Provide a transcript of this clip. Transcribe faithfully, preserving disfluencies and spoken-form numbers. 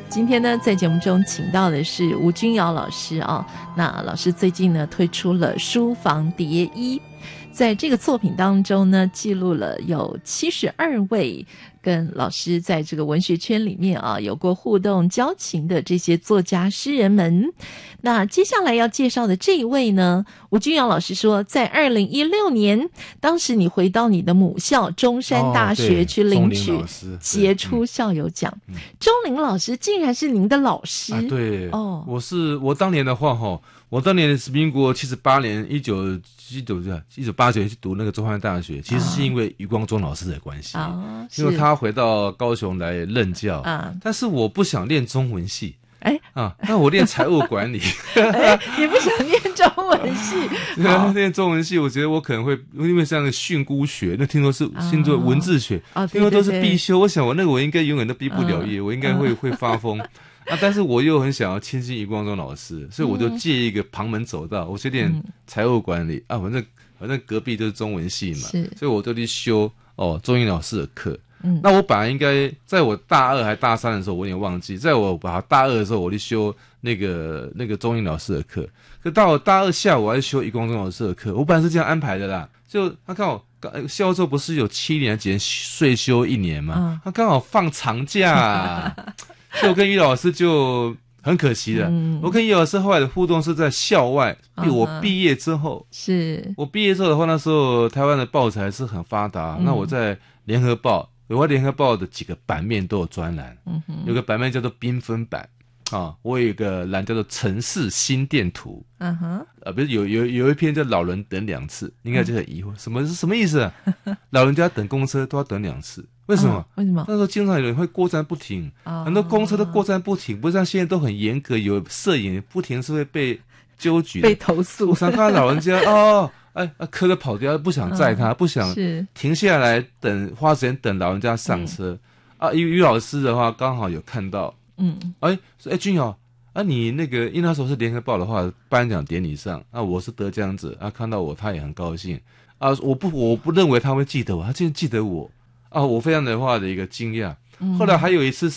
今天呢，在节目中请到的是吴君瑶老师啊。那老师最近呢推出了书房蝶衣，在这个作品当中呢，记录了有七十二位跟老师在这个文学圈里面啊有过互动交情的这些作家诗人们。那接下来要介绍的这一位呢，吴君瑶老师说，在二零一六年，当时你回到你的母校中山大学去领取杰出校友奖，哦嗯嗯、钟林老师竟然是您的老师。 啊、对， 哦， 我是我当年的话哈，我当年是民国七十八年，一九一九一九八九年去读那个中山大学，其实是因为余光中老师的关系，哦、因为他回到高雄来任教，啊、但是我不想念中文系。哎啊，那我练财务管理。 哎，你不想念中文系？ 对，念中文系，我觉得我可能会因为像训诂学，那听说是听说文字学，哦、听说都是必修。我想我那个我应该永远都毕不了业，嗯、我应该会、嗯、会发疯。啊，但是我又很想要亲近余光中老师，所以我就借一个旁门走道，我去练财务管理、嗯、啊，反正反正隔壁就是中文系嘛，所以我就去修哦钟英老师的课。嗯，那我本来应该在我大二还大三的时候，我有点忘记，在我把大二的时候，我去修那个那个钟英老师的课。可到我大二下午，我还修余光中老师的课。我本来是这样安排的啦，就他刚好校之后不是有七年几年税休一年嘛，嗯、他刚好放长假、啊，所以我跟余老师就很可惜的。嗯、我跟余老师后来的互动是在校外，嗯、我毕业之后，是我毕业之后的话，那时候台湾的报纸还是很发达，嗯、那我在联合报。我联合报的几个版面都有专栏，嗯、有个版面叫做缤纷版啊，我有一个栏叫做城市心电图，嗯哼，啊，不是有有有一篇叫老人等两次，应该就很疑惑，什么是什么意思啊？老人家等公车都要等两次，为什么？ 为什么？ 那时候经常有人会过站不停，哦、很多公车都过站不停，不是像现在都很严格，有摄影不停是会被纠举的， 被投诉。 我常看到老人家哦。哎，磕着跑掉，不想载他，嗯、不想停下来等，花时间等老人家上车。嗯、啊，于于老师的话刚好有看到，嗯，哎，说哎君瑶啊，你那个因为那时候是联合报的话颁奖典礼上，啊，我是得奖者啊，看到我他也很高兴啊，我不我不认为他会记得我，他竟然记得我啊，我非常的话的一个惊讶。嗯、后来还有一次。